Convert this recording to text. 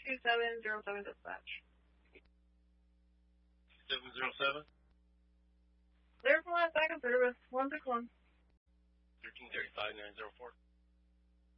2707 dispatch. 707? Clear for last back in service. 161. 1335-904.